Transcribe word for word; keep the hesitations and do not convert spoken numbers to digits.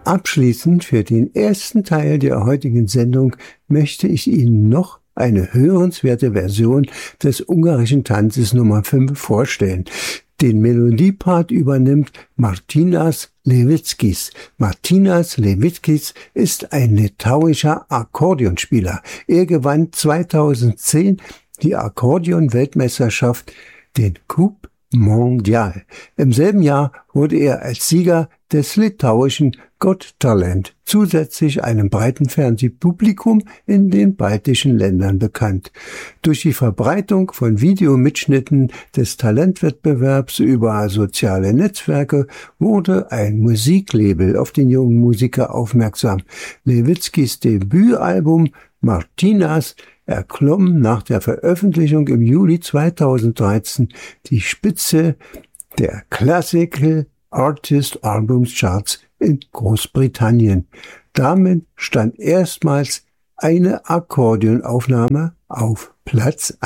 Abschließend für den ersten Teil der heutigen Sendung möchte ich Ihnen noch eine hörenswerte Version des ungarischen Tanzes Nummer fünf vorstellen. Den Melodiepart übernimmt Martynas Levickis. Martynas Levickis ist ein litauischer Akkordeonspieler. Er gewann zweitausendzehn die Akkordeon-Weltmeisterschaft, den Coupe Mondial. Im selben Jahr wurde er als Sieger des litauischen Got Talent zusätzlich einem breiten Fernsehpublikum in den baltischen Ländern bekannt. Durch die Verbreitung von Videomitschnitten des Talentwettbewerbs über soziale Netzwerke wurde ein Musiklabel auf den jungen Musiker aufmerksam. Levickis Debütalbum Martynas erklomm nach der Veröffentlichung im Juli zweitausenddreizehn die Spitze der Classical Artist Albums Charts in Großbritannien. Damit stand erstmals eine Akkordeonaufnahme auf Platz